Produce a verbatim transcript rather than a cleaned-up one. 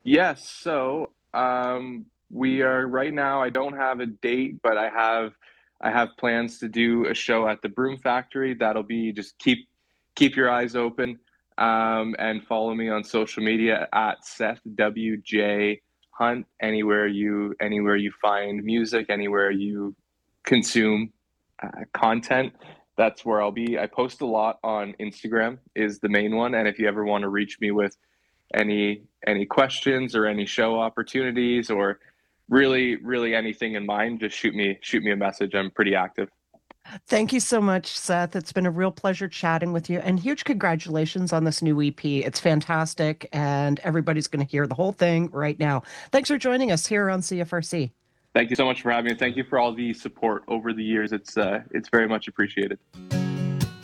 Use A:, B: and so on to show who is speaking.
A: Yes, so um, we are right now. I don't have a date, but I have I have plans to do a show at the Broom Factory. That'll be just keep keep your eyes open um, and follow me on social media at Seth W J Hunt. Anywhere you anywhere you find music, anywhere you consume uh, content, that's where I'll be. I post a lot on Instagram is the main one, and if you ever want to reach me with any any questions or any show opportunities or really really anything in mind, just shoot me shoot me a message. I'm pretty active.
B: Thank you so much, Seth. It's been a real pleasure chatting with you, and huge congratulations on this new E P. It's fantastic, and everybody's going to hear the whole thing right now. Thanks for joining us here on C F R C.
A: Thank you so much for having me. Thank you for all the support over the years. It's uh, it's very much appreciated.